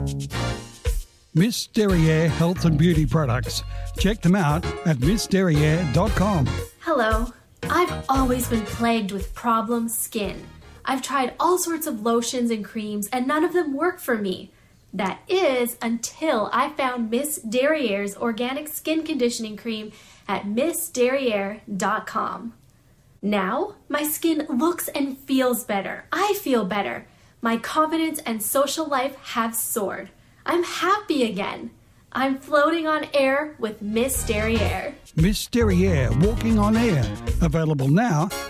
Miss Derriere Health and Beauty Products. Check them out at missderriere.com. Hello. I've always been plagued with problem skin. I've tried all sorts of lotions and creams and none of them work for me. That is until I found Miss Derriere's organic skin conditioning cream at missderriere.com. Now, my skin looks and feels better. I feel better. My confidence and social life have soared. I'm happy again. I'm floating on air with Miss Derriere. Miss Derriere Walking on Air. Available now